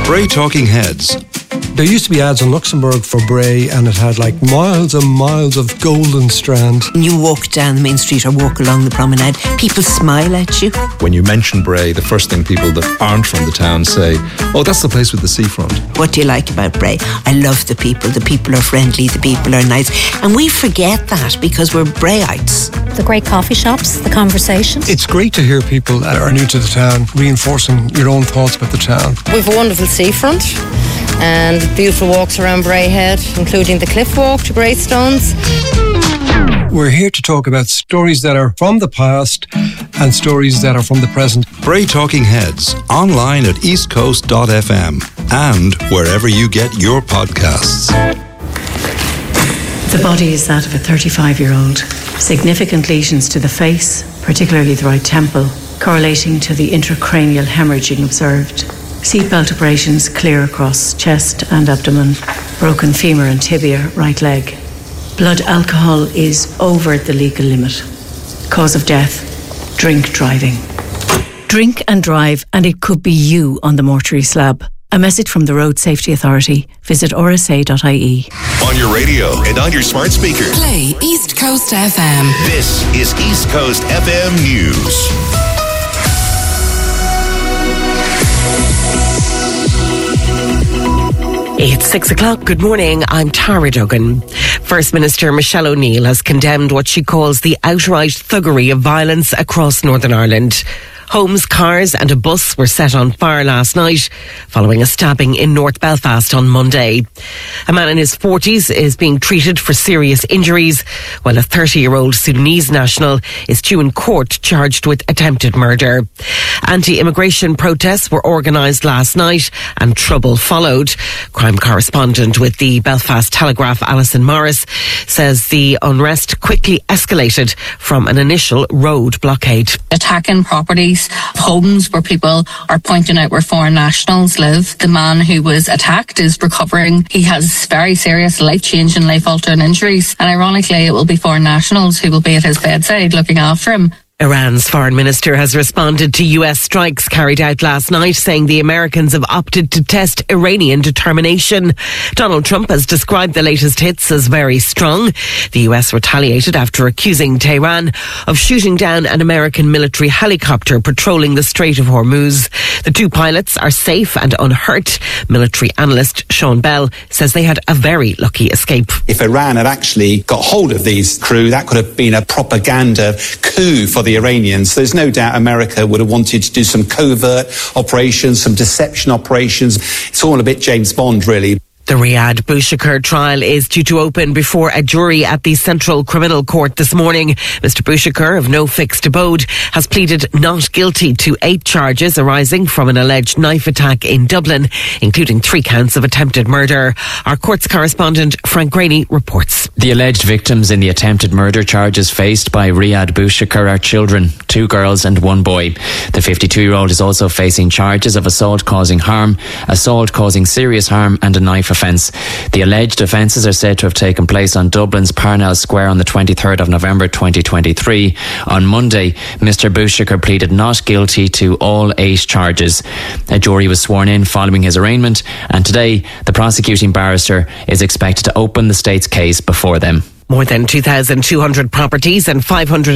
Bray Talking Heads. There used to be ads in Luxembourg for Bray, and it had like miles and miles of golden strand. When you walk down the main street or walk along the promenade, people smile at you. When you mention Bray, the first thing people that aren't from the town say, oh, that's the place with the seafront. What do you like about Bray? I love the people. The people are friendly, the people are nice. And we forget that because we're Brayites. The great coffee shops, the conversations. It's great to hear people that are new to the town reinforcing your own thoughts about the town. We've a wonderful seafront and beautiful walks around Bray Head, including the cliff walk to Greystones. We're here to talk about stories that are from the past and stories that are from the present. Bray Talking Heads, online at eastcoast.fm and wherever you get your podcasts. The body is that of a 35-year-old. Significant lesions to the face, particularly the right temple, correlating to the intracranial hemorrhaging observed. Seatbelt abrasions clear across chest and abdomen, broken femur and tibia, right leg. Blood alcohol is over the legal limit. Cause of death, drink driving. Drink and drive, and it could be you on the mortuary slab. A message from the Road Safety Authority. Visit rsa.ie. On your radio and on your smart speaker. Play East Coast FM. This is East Coast FM News. It's 6 o'clock. Good morning. I'm Tara Duggan. First Minister Michelle O'Neill has condemned what she calls the outright thuggery of violence across Northern Ireland. Homes, cars and a bus were set on fire last night following a stabbing in North Belfast on Monday. A man in his 40s is being treated for serious injuries, while a 30-year-old Sudanese national is due in court charged with attempted murder. Anti-immigration protests were organised last night and trouble followed. Crime correspondent with the Belfast Telegraph, Alison Morris, says the unrest quickly escalated from an initial road blockade. Attacking properties, homes where people are pointing out where foreign nationals live. The man who was attacked is recovering. He has very serious life-changing, life-altering injuries. And ironically, it will be foreign nationals who will be at his bedside looking after him. Iran's foreign minister has responded to US strikes carried out last night, saying the Americans have opted to test Iranian determination. Donald Trump has described the latest hits as very strong. The US retaliated after accusing Tehran of shooting down an American military helicopter patrolling the Strait of Hormuz. The two pilots are safe and unhurt. Military analyst Sean Bell says they had a very lucky escape. If Iran had actually got hold of these crew, that could have been a propaganda coup for the Iranians. There's no doubt America would have wanted to do some covert operations, some deception operations. It's all a bit James Bond, really. The Riyad Bouchakir trial is due to open before a jury at the Central Criminal Court this morning. Mr. Bouchakir, of no fixed abode, has pleaded not guilty to 8 charges arising from an alleged knife attack in Dublin, including 3 counts of attempted murder. Our courts correspondent Frank Graney reports. The alleged victims in the attempted murder charges faced by Riyad Bouchakir are children, 2 girls and 1 boy. The 52-year-old is also facing charges of assault causing harm, assault causing serious harm and a knife offence. The alleged offences are said to have taken place on Dublin's Parnell Square on the 23rd of November 2023. On Monday, Mr. Bouchakir pleaded not guilty to all 8 charges. A jury was sworn in following his arraignment, and today the prosecuting barrister is expected to open the state's case before them. More than 2,200 properties and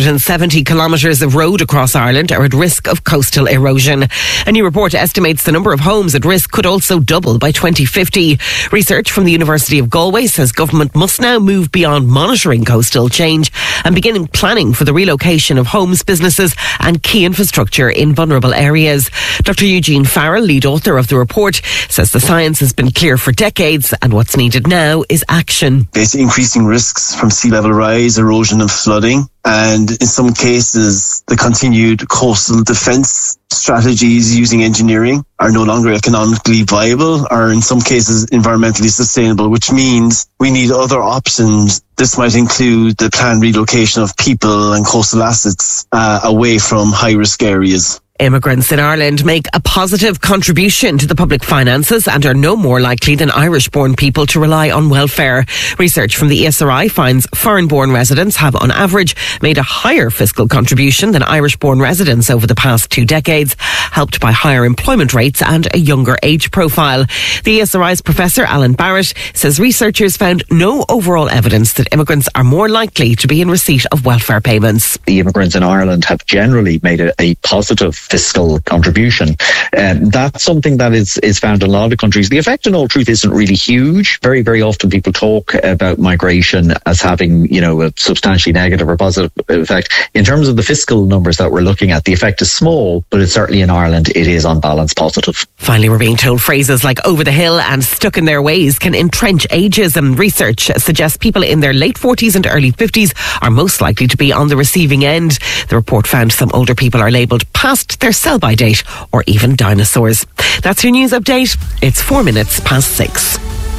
570 kilometres of road across Ireland are at risk of coastal erosion. A new report estimates the number of homes at risk could also double by 2050. Research from the University of Galway says government must now move beyond monitoring coastal change and begin planning for the relocation of homes, businesses and key infrastructure in vulnerable areas. Dr. Eugene Farrell, lead author of the report, says the science has been clear for decades and what's needed now is action. There's increasing risks from sea level rise, erosion and flooding, and in some cases the continued coastal defence strategies using engineering are no longer economically viable or in some cases environmentally sustainable, which means we need other options. This might include the planned relocation of people and coastal assets away from high risk areas. Immigrants in Ireland make a positive contribution to the public finances and are no more likely than Irish-born people to rely on welfare. Research from the ESRI finds foreign-born residents have, on average, made a higher fiscal contribution than Irish-born residents over the past 2 decades, helped by higher employment rates and a younger age profile. The ESRI's Professor Alan Barrett says researchers found no overall evidence that immigrants are more likely to be in receipt of welfare payments. The immigrants in Ireland have generally made a positive fiscal contribution. That's something that is found in a lot of countries. The effect, in all truth, isn't really huge. Very, very often people talk about migration as having, a substantially negative or positive effect. In terms of the fiscal numbers that we're looking at, the effect is small, but it's certainly in Ireland, it is on balance positive. Finally, we're being told phrases like over the hill and stuck in their ways can entrench ageism. Research suggests people in their late 40s and early 50s are most likely to be on the receiving end. The report found some older people are labelled past their sell-by date or even dinosaurs. That's your news update. It's 4 minutes past 6.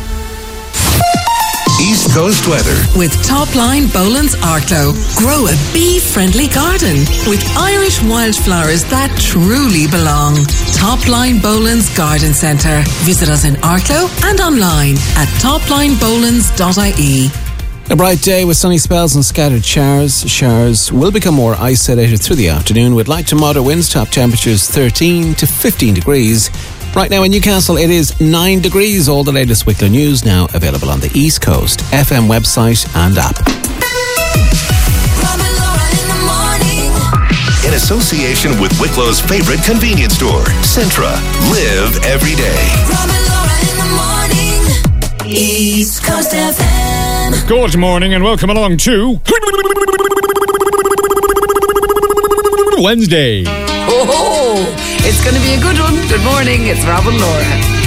East Coast weather. With Topline Boland's Arklow. Grow a bee-friendly garden with Irish wildflowers that truly belong. Topline Boland's Garden Centre. Visit us in Arklow and online at toplinebolans.ie. A bright day with sunny spells and scattered showers. Showers will become more isolated through the afternoon with light to moderate winds, top temperatures 13 to 15 degrees. Right now in Newcastle, it is 9 degrees. All the latest Wicklow news now available on the East Coast FM website and app. In association with Wicklow's favorite convenience store, Centra. Live every day. East Coast FM. Good morning and welcome along to Wednesday. Oh, it's going to be a good one. Good morning, it's Rob and Laura.